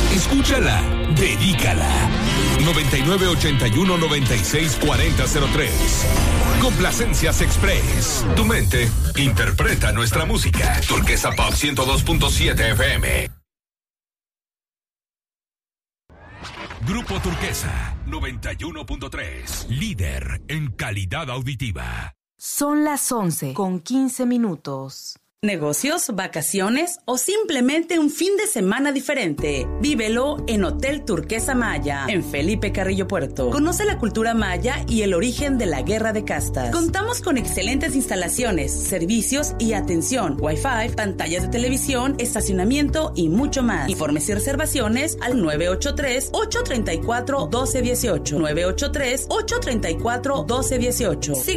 Escúchala, dedícala. 9981-964003. Complacencias Express. Tu mente interpreta nuestra música. Turquesa Pop 102.7 FM. Grupo Turquesa 91.3. Líder en calidad auditiva. Son las 11:15. Negocios, vacaciones o simplemente un fin de semana diferente. Vívelo en Hotel Turquesa Maya, en Felipe Carrillo Puerto. Conoce la cultura maya y el origen de la guerra de castas. Contamos con excelentes instalaciones, servicios y atención, Wi-Fi, pantallas de televisión, estacionamiento y mucho más. Informes y reservaciones al 983-834-1218. 983-834-1218.